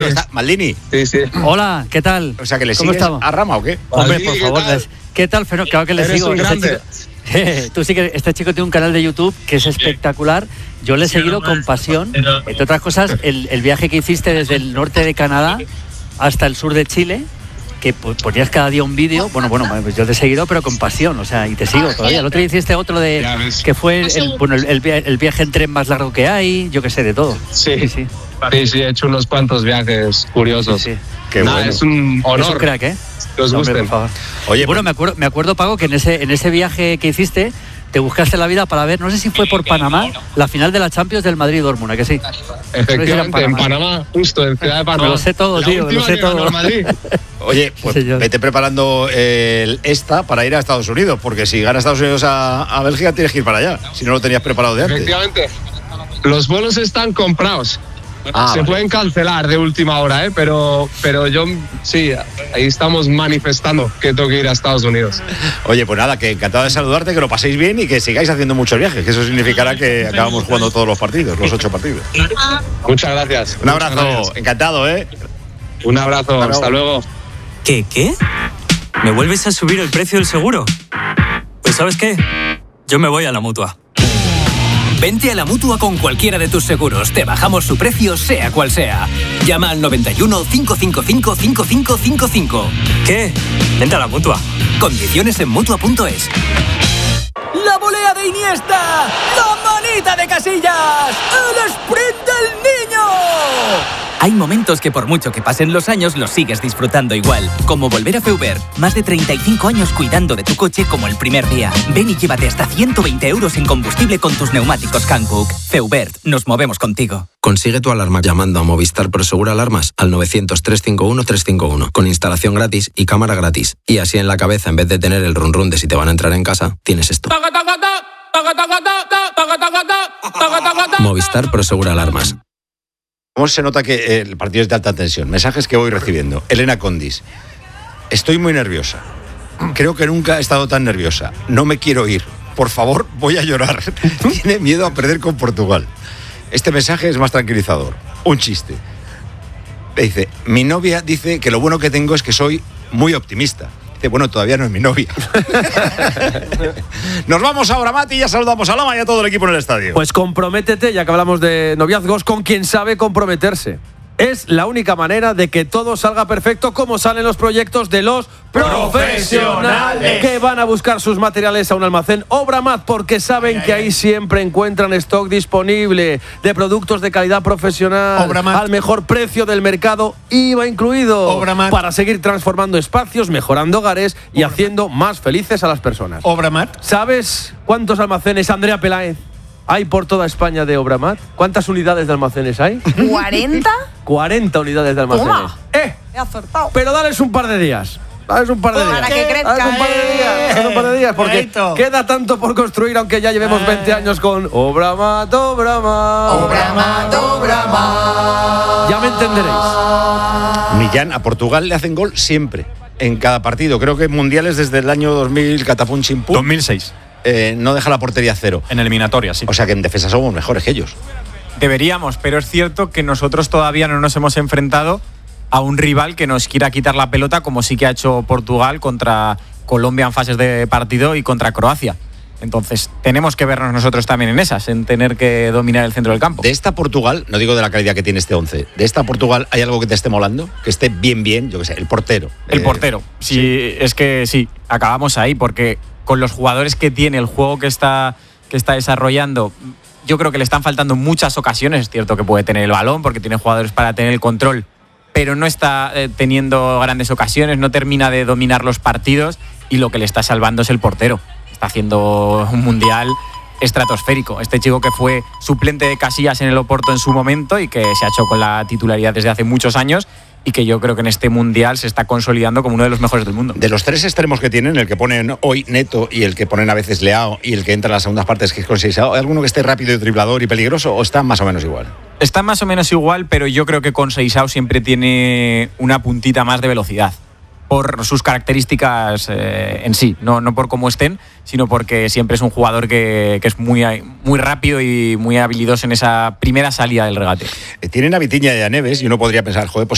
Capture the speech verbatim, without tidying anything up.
¿Dónde está? Maldini. Sí, sí. Hola, ¿qué tal? O sea, que le ¿Cómo sigues estamos? a Rama o qué? Hombre, Maldini, por favor. ¿qué tal? les- ¿Qué tal? Feno- Claro que le Eres sigo. un Este grande. chico- tú sí que este chico tiene un canal de YouTube que es espectacular. Yo le he seguido con pasión. Entre otras cosas, el, el viaje que hiciste desde el norte de Canadá hasta el sur de Chile, que po- ponías cada día un vídeo. Bueno, bueno, pues yo te he seguido, pero con pasión, o sea, y te sigo todavía. El otro día hiciste otro de Ya ves. que fue el, bueno, el, el via- el viaje en tren más largo que hay, yo qué sé, de todo. Sí. Sí, sí. Sí, sí, he hecho unos cuantos viajes curiosos. Sí, sí. Qué Nada, bueno. es un Es honor un crack, ¿eh? que os Hombre, gusten. por favor. Oye, bueno, pues- me acuerdo, me acuerdo, Pago, que en ese, en ese viaje que hiciste, te buscaste la vida para ver, no sé si fue por Panamá, la final de la Champions del Madrid-Dortmund, ¿a que sí? Efectivamente, en Panamá. Panamá, justo en Ciudad de Panamá. Me lo sé todo, La tío, me lo última sé que ganó todo. el Madrid. Oye, pues Sí, señor. vete preparando el esta para ir a Estados Unidos, porque si gana Estados Unidos a, a Bélgica tienes que ir para allá, si no lo tenías preparado de antes. Efectivamente. Los vuelos están comprados. Ah, Se vale. pueden cancelar de última hora, ¿eh? pero, pero yo, sí, ahí estamos manifestando que tengo que ir a Estados Unidos. Oye, pues nada, que encantado de saludarte, que lo paséis bien y que sigáis haciendo muchos viajes, que eso significará que acabamos jugando todos los partidos, los ocho partidos. Muchas gracias. Un Muchas abrazo, gracias. encantado, ¿eh? Un abrazo, Hasta hasta luego. ¿Qué, qué? ¿Me vuelves a subir el precio del seguro? Pues ¿sabes qué? Yo me voy a la Mutua. Vente a la Mutua con cualquiera de tus seguros. Te bajamos su precio, sea cual sea. Llama al noventa y uno, cinco cinco cinco, cinco cinco cinco cinco. ¿Qué? Vente a la Mutua. Condiciones en Mutua punto es. ¡La volea de Iniesta! ¡La manita de Casillas! ¡El sprint del niño! Hay momentos que por mucho que pasen los años los sigues disfrutando igual. Como volver a Feubert. Más de treinta y cinco años cuidando de tu coche como el primer día. Ven y llévate hasta ciento veinte euros en combustible con tus neumáticos Hankook. Feubert. Nos movemos contigo. Consigue tu alarma llamando a Movistar Prosegur Alarmas al novecientos, trescientos cincuenta y uno, trescientos cincuenta y uno con instalación gratis y cámara gratis. Y así en la cabeza, en vez de tener el run run de si te van a entrar en casa, tienes esto. Movistar Prosegur Alarmas. ¿Cómo se nota que el partido es de alta tensión? Mensajes que voy recibiendo. Elena Condis. Estoy muy nerviosa. Creo que nunca he estado tan nerviosa. No me quiero ir. Por favor, voy a llorar. Tiene miedo a perder con Portugal. Este mensaje es más tranquilizador. Un chiste. Le dice, mi novia dice que lo bueno que tengo es que soy muy optimista. Dice, bueno, todavía no es mi novia. Nos vamos ahora, Mati, y ya saludamos a Lama y a todo el equipo en el estadio. Pues comprométete, ya que hablamos de noviazgos, con quien sabe comprometerse. Es la única manera de que todo salga perfecto, como salen los proyectos de los profesionales que van a buscar sus materiales a un almacén Obramat, porque saben que ahí siempre encuentran stock disponible de productos de calidad profesional Obramat. al mejor precio del mercado, I V A incluido, Obramat. para seguir transformando espacios, mejorando hogares y haciendo más felices a las personas. Obramat. ¿Sabes cuántos almacenes, Andrea Peláez, hay por toda España de Obramat? ¿Cuántas unidades de almacenes hay? ¿cuarenta? cuarenta unidades de almacenes. Toma. ¡Eh! He acertado. Pero dales un par de días. Dales un par de días. Para que crezca, Dales un par de días. eh. Dales un par de días. Porque Cuidadito. queda tanto por construir, aunque ya llevemos veinte años con Obramat, Obramat. Obramat, Obramat. Ya me entenderéis. Millán, a Portugal le hacen gol siempre, en cada partido. Creo que en mundiales desde el año dos mil, catapum chimpum, dos mil seis, eh, no deja la portería cero. en eliminatoria, sí. O sea que en defensa somos mejores que ellos. Deberíamos, pero es cierto que nosotros todavía no nos hemos enfrentado a un rival que nos quiera quitar la pelota, como sí que ha hecho Portugal contra Colombia en fases de partido y contra Croacia. Entonces, tenemos que vernos nosotros también en esas, en tener que dominar el centro del campo. De esta Portugal, no digo de la calidad que tiene este once, de esta Portugal, ¿hay algo que te esté molando? Que esté bien, bien, yo qué sé, el portero. El Eh, portero. Sí, es que sí, acabamos ahí, porque con los jugadores que tiene, el juego que está, que está desarrollando, yo creo que le están faltando muchas ocasiones. Es cierto que puede tener el balón, porque tiene jugadores para tener el control, pero no está eh, teniendo grandes ocasiones, no termina de dominar los partidos, y lo que le está salvando es el portero. Está haciendo un mundial estratosférico. Este chico que fue suplente de Casillas en el Oporto en su momento y que se ha hecho con la titularidad desde hace muchos años, y que yo creo que en este mundial se está consolidando como uno de los mejores del mundo. De los tres extremos que tienen, el que ponen hoy Neto y el que ponen a veces Leao y el que entra en las segundas partes que es con Seisao, ¿hay alguno que esté rápido y driblador y peligroso o están más o menos igual? Está más o menos igual, pero yo creo que con Seisao siempre tiene una puntita más de velocidad, por sus características eh, en sí, no, no por cómo estén, sino porque siempre es un jugador que, que es muy, muy rápido y muy habilidoso en esa primera salida del regate. Eh, tienen a Vitinha y a Neves y uno podría pensar, joder, pues